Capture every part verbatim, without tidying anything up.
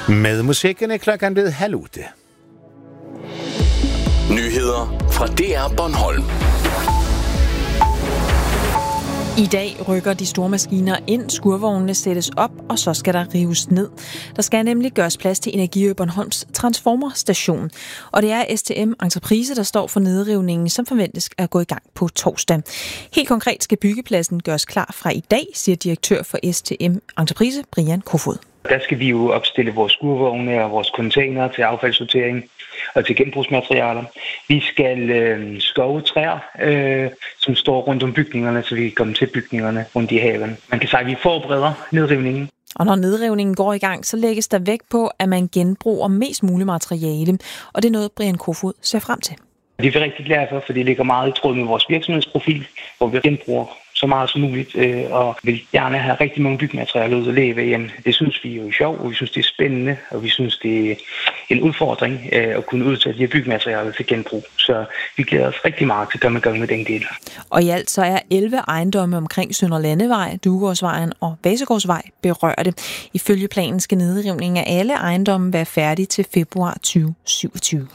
Med musikken er klokken blevet halv otte. Nyheder fra D R Bornholm. I dag rykker de store maskiner ind, skurvognene sættes op, og så skal der rives ned. Der skal nemlig gøres plads til Energiø Bornholms transformerstation. Og det er S T M Entreprise, der står for nedrivningen, som forventes at gå i gang på torsdag. Helt konkret skal byggepladsen gøres klar fra i dag, siger direktør for S T M Entreprise, Brian Kofod. Der skal vi jo opstille vores skurvogne og vores container til affaldssortering og til genbrugsmaterialer. Vi skal øh, skove træer, øh, som står rundt om bygningerne, så vi kan komme til bygningerne rundt i haven. Man kan sige, at vi forbereder nedrivningen. Og når nedrivningen går i gang, så lægges der vægt på, at man genbruger mest muligt materiale. Og det er noget, Brian Kofod ser frem til. Det er vi rigtig glade for, for det ligger meget i tråd med vores virksomhedsprofil, hvor vi genbruger så meget som muligt, øh, og vil gerne have rigtig mange byggematerialer ud at leve igen. Det synes vi er jo sjovt, og vi synes, det er spændende, og vi synes, det er en udfordring øh, at kunne udtage de her byggematerialer til genbrug. Så vi glæder os rigtig meget til at komme i gang med den del. Og i alt så er elleve ejendomme omkring Sønder Landevej, Dugårdsvejen og Vasegårdsvej berørte. Ifølge planen skal nedrivningen af alle ejendomme være færdig til februar tyve syvogtyve.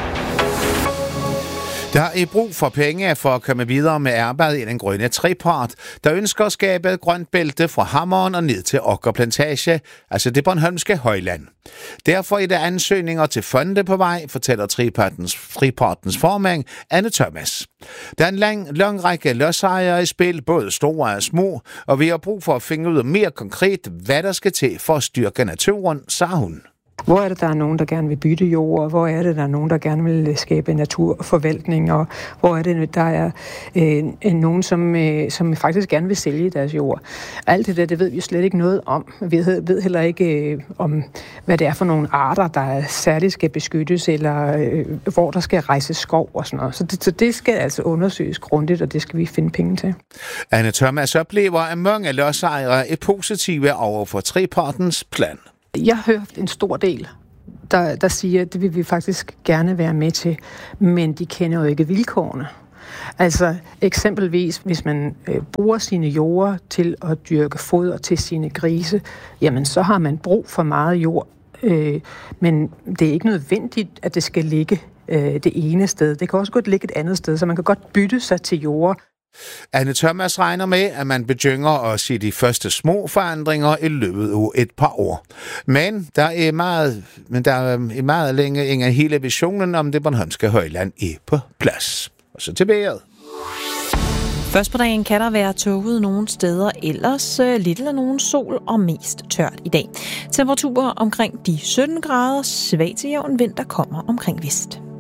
Der er brug for penge for at komme videre med arbejdet i den grønne trepart, der ønsker at skabe et grønt bælte fra Hammeren og ned til Okkerplantage, altså det bornholmske højland. Derfor er der ansøgninger til fonde på vej, fortæller trepartens, trepartens formand Anne Thomas. Der er en lang, lang række lodsejere i spil, både store og små, og vi har brug for at finde ud af mere konkret, hvad der skal til for at styrke naturen, sagde hun. Hvor er det, der er nogen, der gerne vil bytte jord, og hvor er det, der er nogen, der gerne vil skabe naturforvaltning, og hvor er det, der er øh, nogen, som, øh, som faktisk gerne vil sælge deres jord. Alt det der, det ved vi slet ikke noget om. Vi ved heller ikke øh, om, hvad det er for nogle arter, der særligt skal beskyttes, eller øh, hvor der skal rejse skov og sådan noget. Så det, så det skal altså undersøges grundigt, og det skal vi finde penge til. Anne Thomas oplever, at mange lodsejere er positive over for trepartens plan. Jeg har hørt en stor del, der, der siger, at det vil vi faktisk gerne være med til, men de kender jo ikke vilkårene. Altså eksempelvis, hvis man øh, bruger sine jorder til at dyrke foder til sine grise, jamen så har man brug for meget jord, øh, men det er ikke nødvendigt, at det skal ligge øh, det ene sted. Det kan også godt ligge et andet sted, så man kan godt bytte sig til jorder. Anne Thomas regner med, at man begynder at se de første små forandringer i løbet af et par år. Men der er meget, men der er meget længe ingen hele visionen om det bornholmske højland er på plads. Og så til vejret. Først på dagen kan der være tåget nogle steder, ellers lidt eller nogen sol og mest tørt i dag. Temperaturer omkring de sytten grader, svag til jævn vind, der kommer omkring vest.